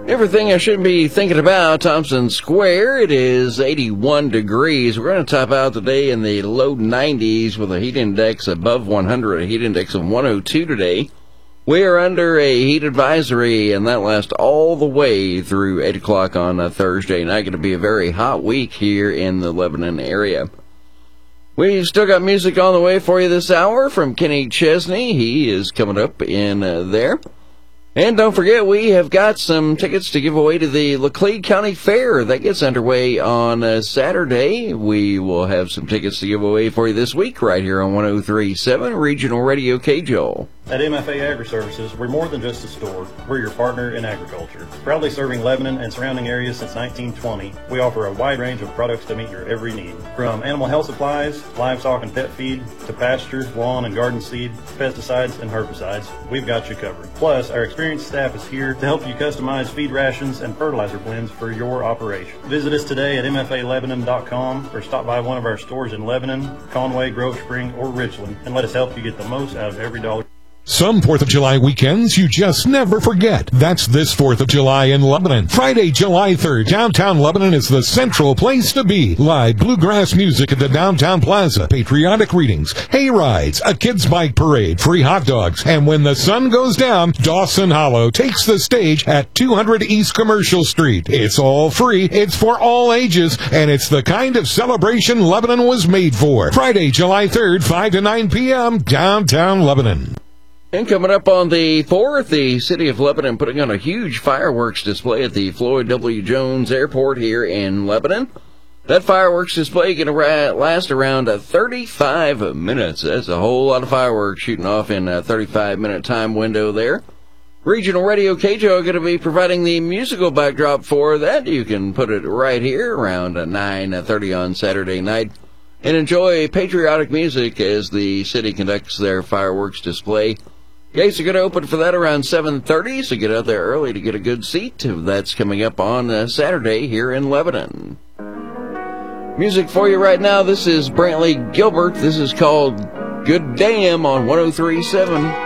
Everything I shouldn't be thinking about, Thompson Square. It is 81 degrees. We're going to top out today in the low 90s with a heat index above 100, a heat index of 102 today. We are under a heat advisory, and that lasts all the way through 8 o'clock on Thursday night. Going to be a very hot week here in the Lebanon area. We've still got music on the way for you this hour from Kenny Chesney. He is coming up in there. And don't forget, we have got some tickets to give away to the Laclede County Fair. That gets underway on Saturday. We will have some tickets to give away for you this week right here on 103.7 Regional Radio KJOL. At MFA Agri-Services, we're more than just a store. We're your partner in agriculture. Proudly serving Lebanon and surrounding areas since 1920, we offer a wide range of products to meet your every need. From animal health supplies, livestock and pet feed, to pasture, lawn and garden seed, pesticides and herbicides, we've got you covered. Plus, our experienced staff is here to help you customize feed rations and fertilizer blends for your operation. Visit us today at mfalebanon.com or stop by one of our stores in Lebanon, Conway, Grove Spring, or Richland and let us help you get the most out of every dollar. Some 4th of July weekends you just never forget. That's this 4th of July in Lebanon. Friday, July 3rd, downtown Lebanon is the central place to be. Live bluegrass music at the Downtown Plaza, patriotic readings, hay rides, a kids' bike parade, free hot dogs, and when the sun goes down, Dawson Hollow takes the stage at 200 East Commercial Street. It's all free, it's for all ages, and it's the kind of celebration Lebanon was made for. Friday, July 3rd, 5 to 9 p.m., downtown Lebanon. And coming up on the 4th, the City of Lebanon putting on a huge fireworks display at the Floyd W. Jones Airport here in Lebanon. That fireworks display going to last around 35 minutes. That's a whole lot of fireworks shooting off in a 35-minute time window there. Regional Radio KJO are going to be providing the musical backdrop for that. You can put it right here around 9:30 on Saturday night and enjoy patriotic music as the city conducts their fireworks display. Gates are going to open for that around 7:30, so get out there early to get a good seat. That's coming up on Saturday here in Lebanon. Music for you right now. This is Brantley Gilbert. This is called Good Damn on 103.7.